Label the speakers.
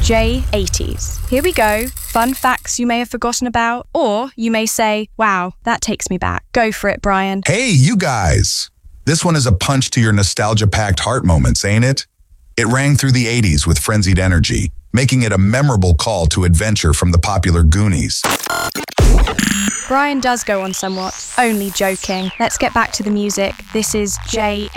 Speaker 1: J80s. Here we go. Fun facts you may have forgotten about, or you may say, wow, that takes me back. Go for it, Brian.
Speaker 2: Hey, you guys! This one is a punch to your nostalgia-packed heart moments, ain't it? It rang through the 80s with frenzied energy, making it a memorable call to adventure from the popular Goonies.
Speaker 1: Brian does go on somewhat. Only joking. Let's get back to the music. This is J